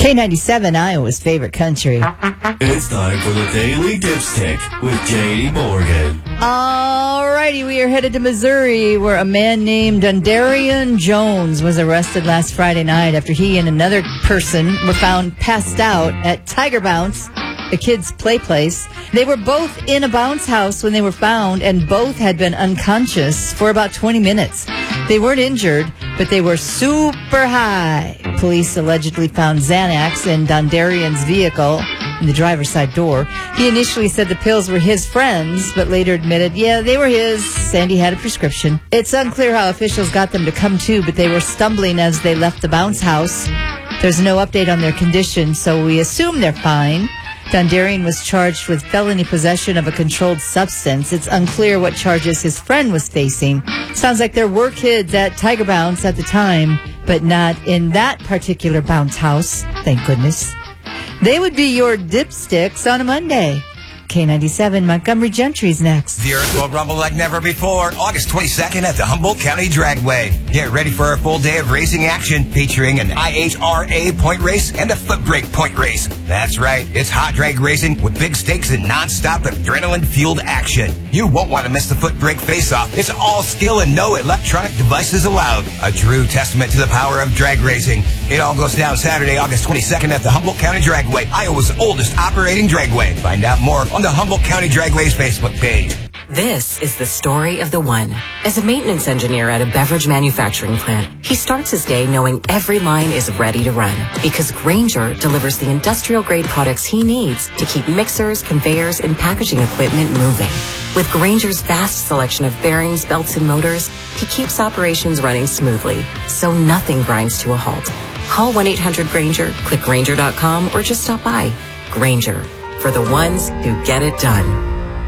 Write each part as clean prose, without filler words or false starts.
K97, Iowa's favorite country. It's time for the Daily Dipstick with J.D. Morgan. Alrighty, we are headed to Missouri, where a man named Dundarian Jones was arrested last Friday night after he and another person were found passed out at Tiger Bounce, the kids' play place. They were both in a bounce house when they were found, and both had been unconscious for about 20 minutes. They weren't injured, but they were super high. Police allegedly found Xanax in Dundarian's vehicle in the driver's side door. He initially said the pills were his friends, but later admitted, yeah, they were his, and he had a prescription. It's unclear how officials got them to come to, but they were stumbling as they left the bounce house. There's no update on their condition, so we assume they're fine. Dundarian was charged with felony possession of a controlled substance. It's unclear what charges his friend was facing. Sounds like there were kids at Tiger Bounce at the time, but not in that particular bounce house, thank goodness. They would be your dipsticks on a Monday. K97, Montgomery Gentry's next. The Earth will rumble like never before, August 22nd at the Humboldt County Dragway. Get ready for a full day of racing action featuring an IHRA point race and a foot brake point race. That's right, it's hot drag racing with big stakes and non-stop adrenaline-fueled action. You won't want to miss the foot brake face-off. It's all skill and no electronic devices allowed. A true testament to the power of drag racing. It all goes down Saturday, August 22nd at the Humboldt County Dragway, Iowa's oldest operating dragway. Find out more on the Humboldt County Dragway's Facebook page. This is the story of the one. As a maintenance engineer at a beverage manufacturing plant, he starts his day knowing every line is ready to run because Grainger delivers the industrial-grade products he needs to keep mixers, conveyors, and packaging equipment moving. With Grainger's vast selection of bearings, belts, and motors, he keeps operations running smoothly, so nothing grinds to a halt. Call 1-800-GRAINGER, click Grainger.com, or just stop by. Grainger, for the ones who get it done.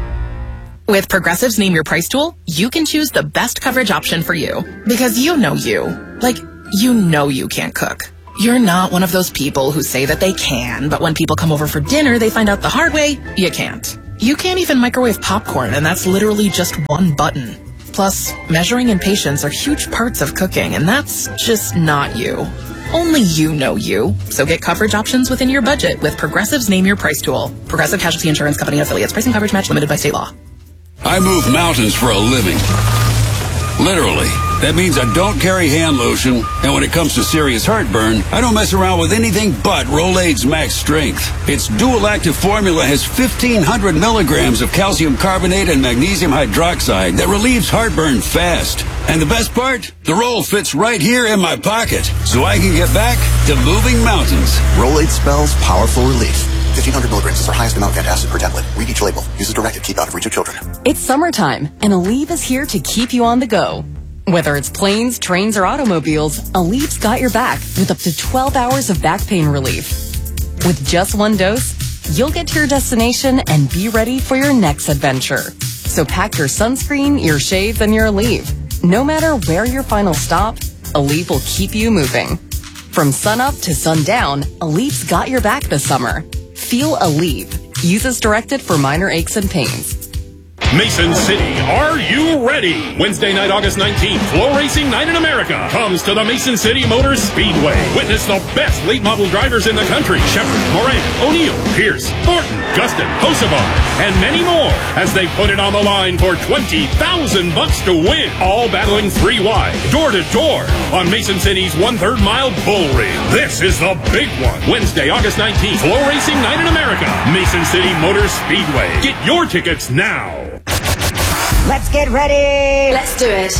With Progressive's Name Your Price tool, you can choose the best coverage option for you. Because you know you. Like, you know you can't cook. You're not one of those people who say that they can, but when people come over for dinner, they find out the hard way, you can't. You can't even microwave popcorn, and that's literally just one button. Plus, measuring and patience are huge parts of cooking, and that's just not you. Only you know you. So get coverage options within your budget with Progressive's Name Your Price tool. Progressive Casualty Insurance Company and affiliates. Price and coverage match limited by state law. I move mountains for a living. Literally. That means I don't carry hand lotion, and when it comes to serious heartburn, I don't mess around with anything but Rolaids Max Strength. Its dual-active formula has 1,500 milligrams of calcium carbonate and magnesium hydroxide that relieves heartburn fast. And the best part? The roll fits right here in my pocket, so I can get back to moving mountains. Rolaids spells powerful relief. 1,500 milligrams is our highest amount of antacid per tablet. Read each label. Use as directed. Keep out of reach of children. It's summertime, and Aleve is here to keep you on the go. Whether it's planes, trains, or automobiles, Aleve's got your back with up to 12 hours of back pain relief. With just one dose, you'll get to your destination and be ready for your next adventure. So pack your sunscreen, your shades, and your Aleve. No matter where your final stop, Aleve will keep you moving. From sunup to sundown, Aleve's got your back this summer. Feel Aleve. Use as directed for minor aches and pains. Mason City, are you ready? Wednesday night, August 19th, Flow Racing Night in America comes to the Mason City Motor Speedway. Witness the best late model drivers in the country. Shepard, Moran, O'Neill, Pierce, Thornton, Gustin, Hocevar, and many more as they put it on the line for $20,000 to win. All battling 3 wide, door to door on Mason City's 1/3 mile bull ring. This is the big one. Wednesday, August 19th, Flow Racing Night in America. Mason City Motor Speedway. Get your tickets now. Let's get ready. Let's do it.